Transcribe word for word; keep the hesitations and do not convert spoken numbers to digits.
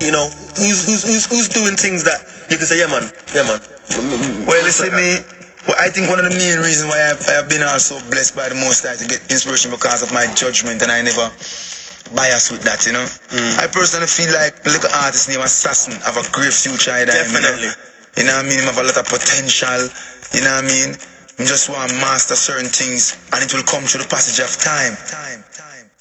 You know, who's who's who's, who's doing things that you can say, yeah man, yeah man. Well, you see me, well, I think one of the main reasons why I've, I have been also blessed by the Most High to get inspiration because of my judgment, and I never bias with that, you know. Mm. I personally feel like a little artist named Assassin have a great future in him, Definitely. You know? You know what I mean? Him have a lot of potential, you know what I mean? I just want to master certain things, and it will come through the passage of time. Time, time.